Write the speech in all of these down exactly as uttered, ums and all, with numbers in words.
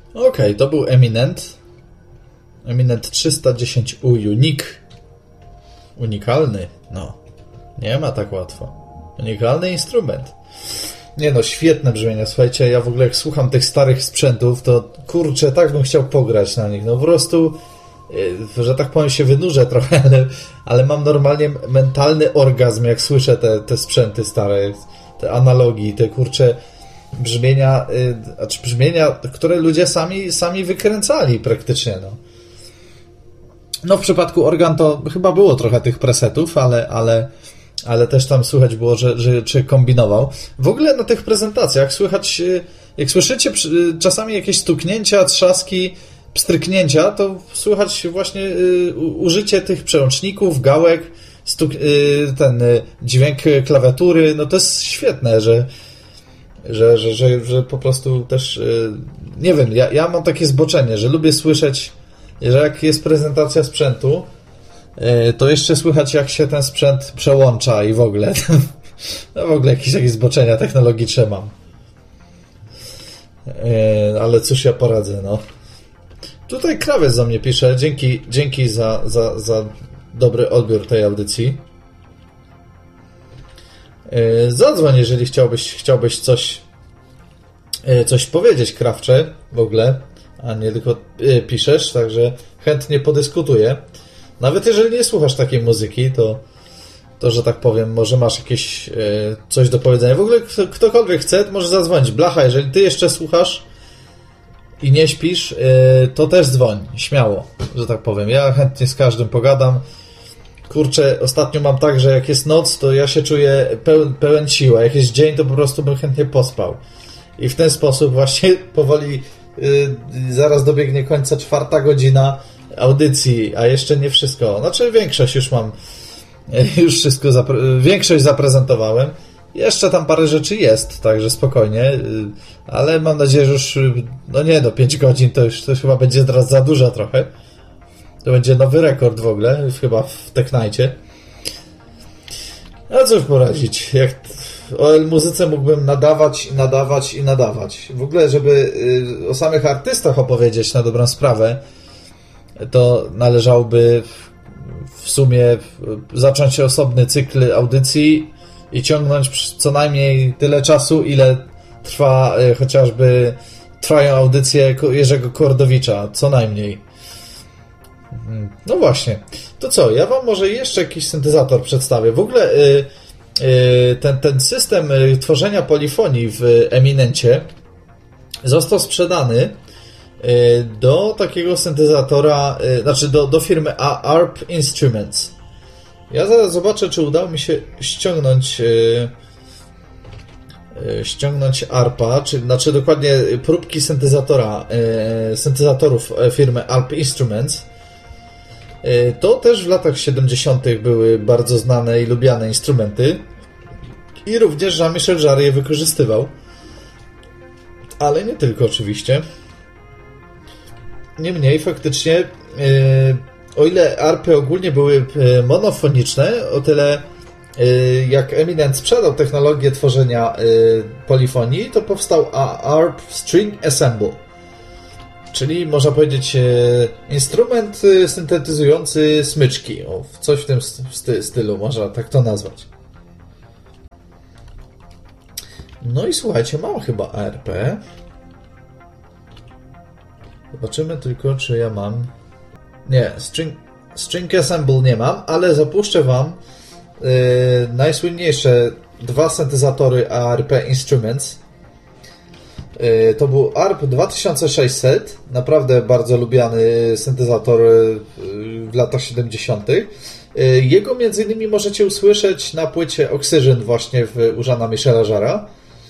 Okej, okay, to był Eminent. Eminent trzysta dziesięć U Unique. Unikalny, no. Nie ma tak łatwo. Unikalny instrument. Nie no, świetne brzmienia. Słuchajcie, ja w ogóle jak słucham tych starych sprzętów, to kurczę, tak bym chciał pograć na nich. No po prostu, że tak powiem, się wynurzę trochę, ale, ale mam normalnie mentalny orgazm, jak słyszę te, te sprzęty stare, te analogii, te kurcze brzmienia, znaczy brzmienia, które ludzie sami, sami wykręcali praktycznie, no. No w przypadku organ to chyba było trochę tych presetów, ale, ale, ale też tam słychać było, że, że czy kombinował. W ogóle na tych prezentacjach słychać, jak słyszycie czasami jakieś stuknięcia, trzaski, pstryknięcia, to słychać właśnie użycie tych przełączników, gałek, stuk, ten dźwięk klawiatury. No to jest świetne, że Że, że, że, że po prostu też, nie wiem, ja, ja mam takie zboczenie, że lubię słyszeć, że jak jest prezentacja sprzętu, to jeszcze słychać, jak się ten sprzęt przełącza i w ogóle. No w ogóle jakieś takie zboczenia technologiczne mam. Ale cóż ja poradzę, no. Tutaj krawiec do mnie pisze, dzięki, dzięki za, za, za dobry odbiór tej audycji. Zadzwoń, jeżeli chciałbyś, chciałbyś coś, coś powiedzieć, Krawcze, w ogóle, a nie tylko piszesz, także chętnie podyskutuję. Nawet jeżeli nie słuchasz takiej muzyki, to, to że tak powiem, może masz jakieś coś do powiedzenia. W ogóle ktokolwiek chce, to może zadzwonić. Blacha, jeżeli ty jeszcze słuchasz i nie śpisz, to też dzwoń, śmiało, że tak powiem. Ja chętnie z każdym pogadam. Kurczę, ostatnio mam tak, że jak jest noc, to ja się czuję peł, pełen siły, a jak jest dzień, to po prostu bym chętnie pospał. I w ten sposób właśnie powoli yy, zaraz dobiegnie końca czwarta godzina audycji, a jeszcze nie wszystko. Znaczy większość już mam, yy, już wszystko, zapre- większość zaprezentowałem. Jeszcze tam parę rzeczy jest, także spokojnie, yy, ale mam nadzieję, że już, no nie, do pięć godzin to już to chyba będzie teraz za dużo trochę. To będzie nowy rekord w ogóle, chyba w Technightie. A cóż poradzić, jak o muzyce mógłbym nadawać i nadawać i nadawać. W ogóle, żeby o samych artystach opowiedzieć na dobrą sprawę, to należałoby w sumie zacząć osobny cykl audycji i ciągnąć co najmniej tyle czasu, ile trwa chociażby trwają audycje Jerzego Kordowicza, co najmniej. No właśnie. To co, ja wam może jeszcze jakiś syntezator przedstawię. W ogóle y, y, ten, ten system tworzenia polifonii w Eminencie został sprzedany y, do takiego syntezatora, y, znaczy do, do firmy A R P Instruments. Ja zaraz zobaczę, czy udało mi się ściągnąć y, y, ściągnąć ARPA, czy, znaczy dokładnie próbki syntezatora, y, syntezatorów firmy A R P Instruments. To też w latach siedemdziesiątych były bardzo znane i lubiane instrumenty i również Jean-Michel Jarre je wykorzystywał, ale nie tylko oczywiście. Niemniej faktycznie, o ile arpy ogólnie były monofoniczne, o tyle jak Eminent sprzedał technologię tworzenia polifonii, to powstał A R P String Ensemble. Czyli można powiedzieć instrument syntetyzujący smyczki. O, coś w tym sty- stylu można tak to nazwać. No i słuchajcie, mam chyba A R P. Zobaczymy tylko, czy ja mam... Nie, string, string ensemble nie mam, ale zapuszczę wam yy, najsłynniejsze dwa syntezatory A R P Instruments. To był A R P dwa tysiące sześćset, naprawdę bardzo lubiany syntezator w latach siedemdziesiątych. Jego między innymi możecie usłyszeć na płycie Oxygen właśnie w u Jeana-Michela Jarre'a.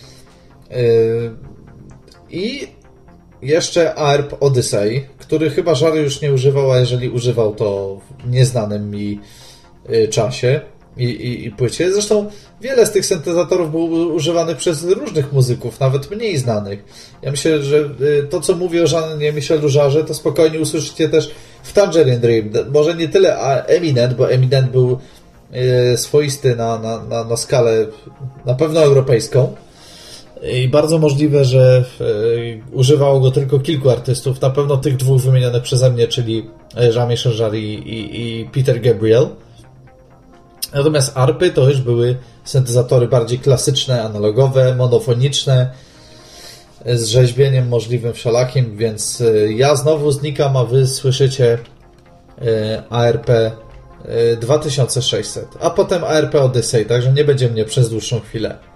I jeszcze A R P Odyssey, który chyba Jarre już nie używał, a jeżeli używał, to w nieznanym mi czasie. I, i, i płycie. Zresztą wiele z tych syntezatorów było używanych przez różnych muzyków, nawet mniej znanych. Ja myślę, że to, co mówię o Jeanie-Michelu Jarre, to spokojnie usłyszycie też w Tangerine Dream. Może nie tyle Eminent, bo Eminent był swoisty na, na, na, na skalę na pewno europejską, I bardzo możliwe, że y, używało go tylko kilku artystów, na pewno tych dwóch wymienionych przeze mnie, czyli Jean-Michel Jarre i, i, i Peter Gabriel. Natomiast arpy to już były syntezatory bardziej klasyczne, analogowe, monofoniczne, z rzeźbieniem możliwym wszelakim, więc ja znowu znikam, a wy słyszycie A R P dwa tysiące sześćset, a potem A R P Odyssey, także nie będzie mnie przez dłuższą chwilę.